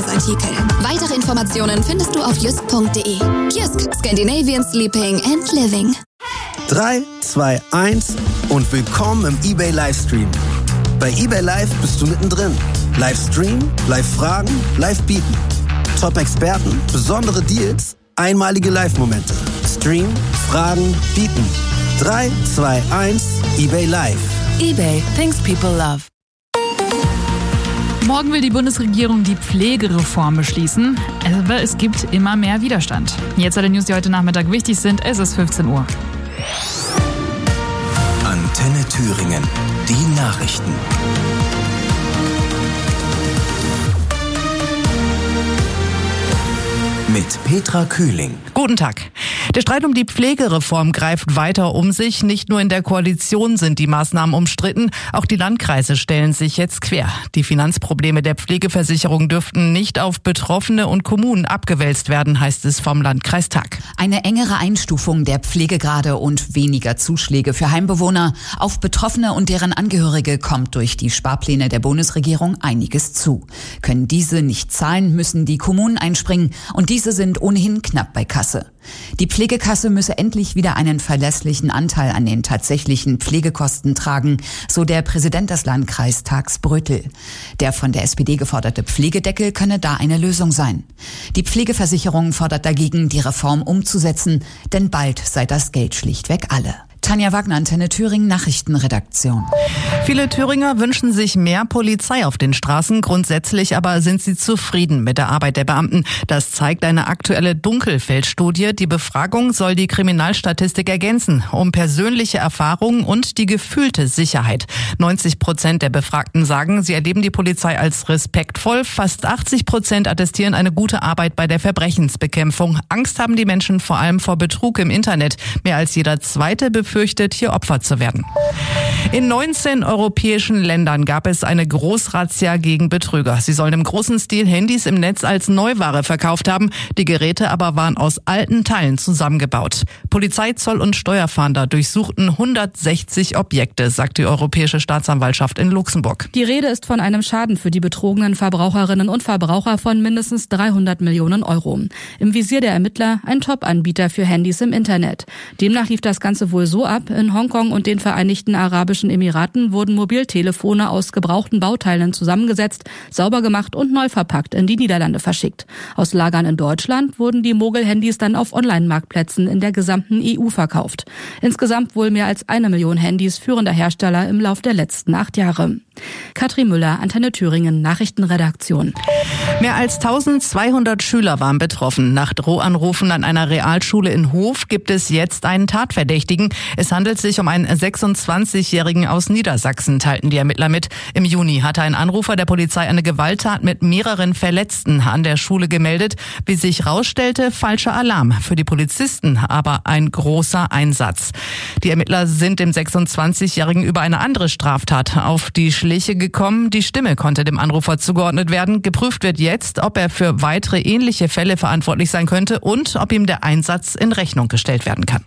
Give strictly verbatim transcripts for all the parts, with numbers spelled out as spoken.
Zeitungsartikel. Weitere Informationen findest du auf jysk punkt de. Jysk, Scandinavian Sleeping and Living. drei, zwei, eins und willkommen im eBay Livestream. Bei eBay Live bist du mittendrin. Livestream, Live-Fragen, Live-Bieten. Top-Experten, besondere Deals, einmalige Live-Momente. Stream, Fragen, Bieten. drei, zwei, eins, eBay Live. eBay, things people love. Morgen will die Bundesregierung die Pflegereform beschließen, aber es gibt immer mehr Widerstand. Jetzt alle News, die heute Nachmittag wichtig sind. Es ist fünfzehn Uhr. Antenne Thüringen, die Nachrichten. Mit Petra Kühling. Guten Tag. Der Streit um die Pflegereform greift weiter um sich. Nicht nur in der Koalition sind die Maßnahmen umstritten, auch die Landkreise stellen sich jetzt quer. Die Finanzprobleme der Pflegeversicherung dürften nicht auf Betroffene und Kommunen abgewälzt werden, heißt es vom Landkreistag. Eine engere Einstufung der Pflegegrade und weniger Zuschläge für Heimbewohner. Auf Betroffene und deren Angehörige kommt durch die Sparpläne der Bundesregierung einiges zu. Können diese nicht zahlen, müssen die Kommunen einspringen und diese sind ohnehin knapp bei Kasse. Die Pflegekasse müsse endlich wieder einen verlässlichen Anteil an den tatsächlichen Pflegekosten tragen, so der Präsident des Landkreistags Brötel. Der von der S P D geforderte Pflegedeckel könne da eine Lösung sein. Die Pflegeversicherung fordert dagegen, die Reform umzusetzen, denn bald sei das Geld schlichtweg alle. Tanja Wagner, Antenne Thüringen, Nachrichtenredaktion. Viele Thüringer wünschen sich mehr Polizei auf den Straßen. Grundsätzlich aber sind sie zufrieden mit der Arbeit der Beamten. Das zeigt eine aktuelle Dunkelfeldstudie. Die Befragung soll die Kriminalstatistik ergänzen, um persönliche Erfahrungen und die gefühlte Sicherheit. neunzig Prozent der Befragten sagen, sie erleben die Polizei als respektvoll. Fast achtzig Prozent attestieren eine gute Arbeit bei der Verbrechensbekämpfung. Angst haben die Menschen vor allem vor Betrug im Internet. Mehr als jeder zweite befürchtet, hier Opfer zu werden. In neunzehn europäischen Ländern gab es eine Großrazzia gegen Betrüger. Sie sollen im großen Stil Handys im Netz als Neuware verkauft haben. Die Geräte aber waren aus alten Teilen zusammengebaut. Polizei, Zoll und Steuerfahnder durchsuchten hundertsechzig Objekte, sagt die Europäische Staatsanwaltschaft in Luxemburg. Die Rede ist von einem Schaden für die betrogenen Verbraucherinnen und Verbraucher von mindestens dreihundert Millionen Euro. Im Visier der Ermittler ein Top-Anbieter für Handys im Internet. Demnach lief das Ganze wohl so ab. In Hongkong und den Vereinigten Arabischen Emiraten wurden Mobiltelefone aus gebrauchten Bauteilen zusammengesetzt, sauber gemacht und neu verpackt in die Niederlande verschickt. Aus Lagern in Deutschland wurden die Mogel-Handys dann auf Online-Marktplätzen in der gesamten E U verkauft. Insgesamt wohl mehr als eine Million Handys führender Hersteller im Lauf der letzten acht Jahre. Katrin Müller, Antenne Thüringen, Nachrichtenredaktion. Mehr als eintausendzweihundert Schüler waren betroffen. Nach Drohanrufen an einer Realschule in Hof gibt es jetzt einen Tatverdächtigen. Es handelt sich um einen sechsundzwanzigjährigen aus Niedersachsen, teilten die Ermittler mit. Im Juni hatte ein Anrufer der Polizei eine Gewalttat mit mehreren Verletzten an der Schule gemeldet. Wie sich rausstellte, falscher Alarm. Für die Polizisten aber ein großer Einsatz. Die Ermittler sind dem sechsundzwanzigjährigen über eine andere Straftat auf die Schliche gekommen. Die Stimme konnte dem Anrufer zugeordnet werden. Geprüft wird jetzt, ob er für weitere ähnliche Fälle verantwortlich sein könnte und ob ihm der Einsatz in Rechnung gestellt werden kann.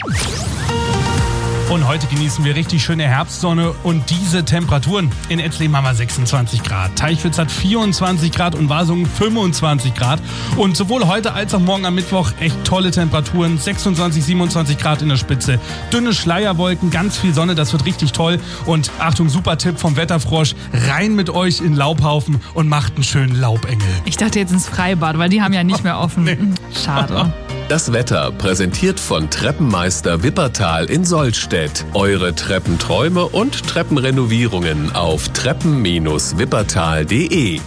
Und heute genießen wir richtig schöne Herbstsonne und diese Temperaturen. In Etzleben haben wir sechsundzwanzig Grad, Teichwitz hat vierundzwanzig Grad und Wasungen fünfundzwanzig Grad. Und sowohl heute als auch morgen am Mittwoch echt tolle Temperaturen, sechsundzwanzig, siebenundzwanzig Grad in der Spitze. Dünne Schleierwolken, ganz viel Sonne, das wird richtig toll. Und Achtung, super Tipp vom Wetterfrosch, rein mit euch in Laubhaufen und macht einen schönen Laubengel. Ich dachte jetzt ins Freibad, weil die haben ja nicht mehr offen. Nee. Schade. Das Wetter präsentiert von Treppenmeister Wippertal in Sollstedt. Eure Treppenträume und Treppenrenovierungen auf treppen Bindestrich wippertal punkt de.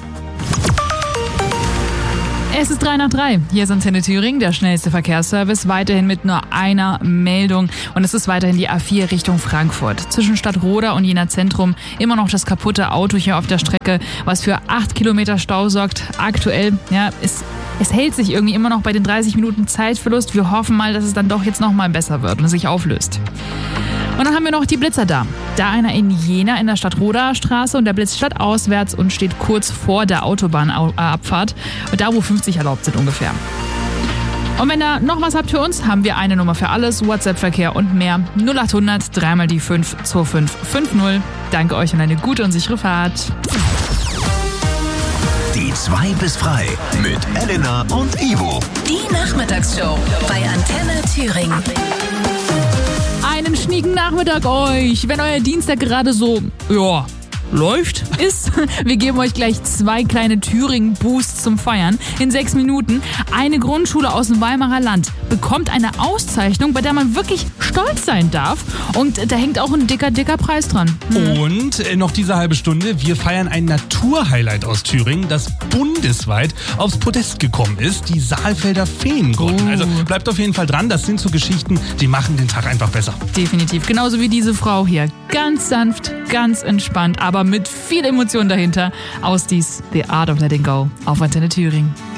Es ist drei nach drei. Hier ist Antenne Thüringen, der schnellste Verkehrsservice. Weiterhin mit nur einer Meldung. Und es ist weiterhin die A vier Richtung Frankfurt. Zwischen Stadtroda und Jena Zentrum immer noch das kaputte Auto hier auf der Strecke, was für acht Kilometer Stau sorgt. Aktuell, ja, ist Es hält sich irgendwie immer noch bei den dreißig Minuten Zeitverlust. Wir hoffen mal, dass es dann doch jetzt noch mal besser wird und sich auflöst. Und dann haben wir noch die Blitzer da. Da einer in Jena in der Stadtroder Straße und der blitzt stadtauswärts und steht kurz vor der Autobahnabfahrt. Da, wo fünfzig erlaubt sind ungefähr. Und wenn ihr noch was habt für uns, haben wir eine Nummer für alles, WhatsApp-Verkehr und mehr. null acht hundert, dreimal die fünf, zwei fünf fünf null. Danke euch und eine gute und sichere Fahrt. Die zwei bis frei mit Elena und Ivo. Die Nachmittagsshow bei Antenne Thüringen. Einen schnieken Nachmittag euch, wenn euer Dienstag gerade so, ja, läuft, ist. Wir geben euch gleich zwei kleine Thüringen-Boosts zum Feiern. In sechs Minuten. Eine Grundschule aus dem Weimarer Land bekommt eine Auszeichnung, bei der man wirklich stolz sein darf. Und da hängt auch ein dicker, dicker Preis dran. Hm. Und äh, noch diese halbe Stunde. Wir feiern ein Naturhighlight aus Thüringen, das bundesweit aufs Podest gekommen ist. Die Saalfelder Feengrotten. Oh. Also bleibt auf jeden Fall dran. Das sind so Geschichten, die machen den Tag einfach besser. Definitiv. Genauso wie diese Frau hier. Ganz sanft, ganz entspannt, aber mit viel Emotion dahinter. Aus dies The Art of Letting Go auf Antenne Thüringen.